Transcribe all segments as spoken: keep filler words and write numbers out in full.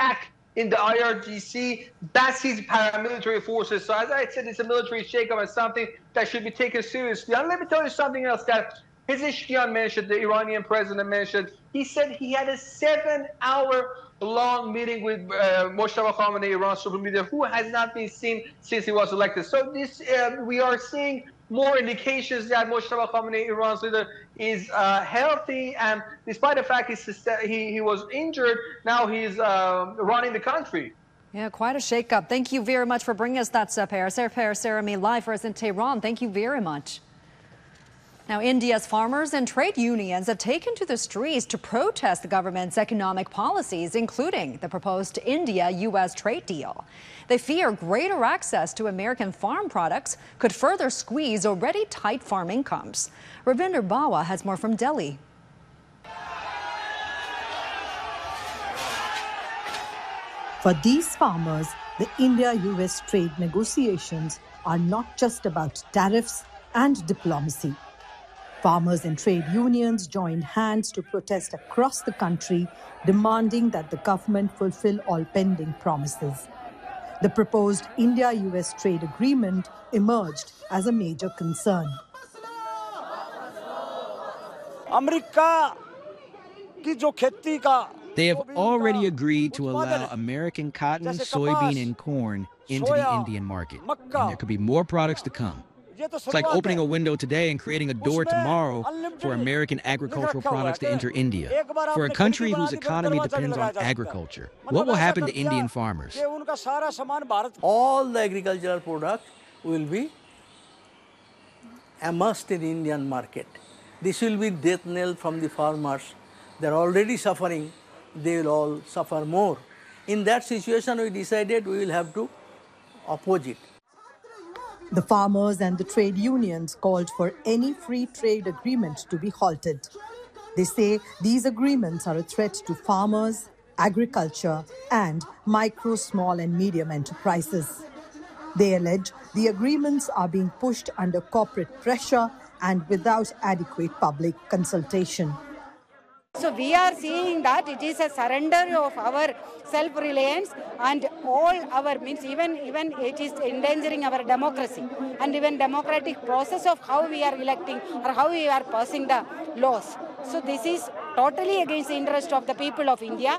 back in the I R G C. That's his paramilitary forces. So as I said, it's a military shakeup and something that should be taken seriously. And let me tell you something else that Pezeshkian mentioned, the Iranian president mentioned. He said he had a seven-hour-long meeting with uh, Moshtaba Khamenei, Iran's supreme leader, who has not been seen since he was elected. So this, uh, we are seeing more indications that Moshtaba Khamenei, Iran's leader, is uh, healthy, and despite the fact he's, he, he was injured, now he's uh, running the country. Yeah, quite a shakeup. Thank you very much for bringing us that, Seher. Seher Serami, live for us in Tehran. Thank you very much. Now, India's farmers and trade unions have taken to the streets to protest the government's economic policies, including the proposed India-U S trade deal. They fear greater access to American farm products could further squeeze already tight farm incomes. Ravinder Bawa has more from Delhi. For these farmers, the India-U S trade negotiations are not just about tariffs and diplomacy. Farmers and trade unions joined hands to protest across the country, demanding that the government fulfill all pending promises. The proposed India-U S trade agreement emerged as a major concern. They have already agreed to allow American cotton, soybean, and corn into the Indian market. And there could be more products to come. It's like opening a window today and creating a door tomorrow for American agricultural products to enter India. For a country whose economy depends on agriculture, what will happen to Indian farmers? All the agricultural products will be immersed in Indian market. This will be death knell from the farmers. They're already suffering. They will all suffer more. In that situation, we decided we will have to oppose it. The farmers and the trade unions called for any free trade agreement to be halted. They say these agreements are a threat to farmers, agriculture, and micro, small, and medium enterprises. They allege the agreements are being pushed under corporate pressure and without adequate public consultation. So we are seeing that it is a surrender of our self-reliance and all our means, even, even it is endangering our democracy and even democratic process of how we are electing or how we are passing the laws. So this is totally against the interest of the people of India.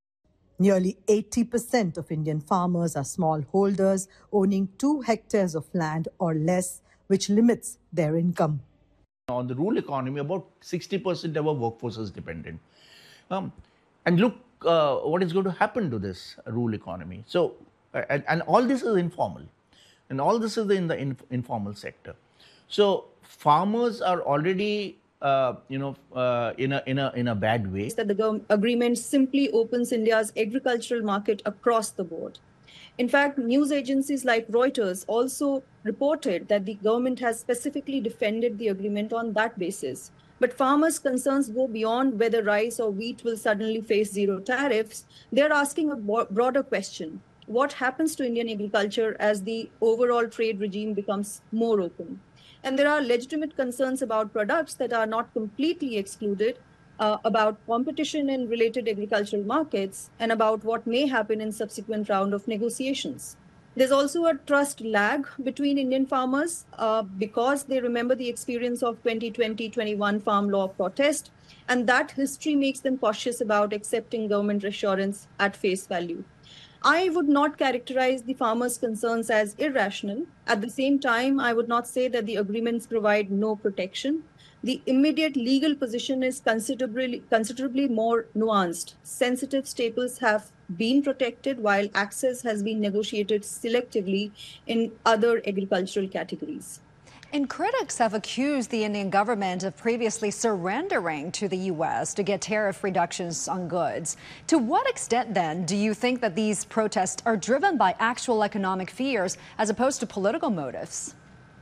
Nearly eighty percent of Indian farmers are smallholders, owning two hectares of land or less, which limits their income. On the rural economy, about sixty percent of our workforce is dependent. Um, and look uh, what is going to happen to this rural economy. So, uh, and, and all this is informal. And all this is in the inf informal sector. So, farmers are already, uh, you know, uh, in, a, in, a, in a bad way. That the agreement simply opens India's agricultural market across the board. In fact, news agencies like Reuters also reported that the government has specifically defended the agreement on that basis. But farmers' concerns go beyond whether rice or wheat will suddenly face zero tariffs. They're asking a broader question. What happens to Indian agriculture as the overall trade regime becomes more open? And there are legitimate concerns about products that are not completely excluded, Uh, about competition in related agricultural markets, and about what may happen in subsequent round of negotiations. There's also a trust lag between Indian farmers uh, because they remember the experience of twenty twenty twenty-one farm law protest, and that history makes them cautious about accepting government assurance at face value. I would not characterize the farmers' concerns as irrational. At the same time, I would not say that the agreements provide no protection. The immediate legal position is considerably, considerably more nuanced. Sensitive staples have been protected while access has been negotiated selectively in other agricultural categories. And critics have accused the Indian government of previously surrendering to the U S to get tariff reductions on goods. To what extent, then, do you think that these protests are driven by actual economic fears as opposed to political motives?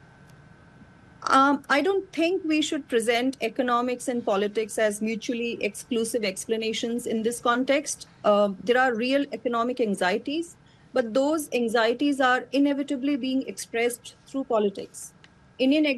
Um, I don't think we should present economics and politics as mutually exclusive explanations in this context. Uh, there are real economic anxieties, but those anxieties are inevitably being expressed through politics. Indian